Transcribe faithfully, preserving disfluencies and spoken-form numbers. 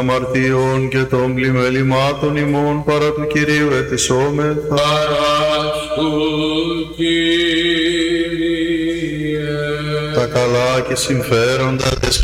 αμαρτιών και των πλημελημάτων ημών παρά του Κυρίου ετισόμεθα. Παράσχου, Κύριε. Τα καλά και συμφέροντα της